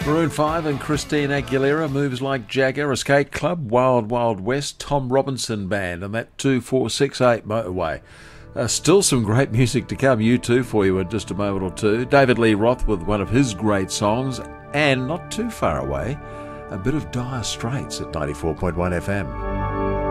Maroon 5 and Christine Aguilera, Moves Like Jagger, Escape Club, Wild Wild West, Tom Robinson Band, and that 2468 Motorway. Still some great music to come. U2 for you in just a moment or two. David Lee Roth with one of his great songs, and not too far away, a bit of Dire Straits at 94.1 FM.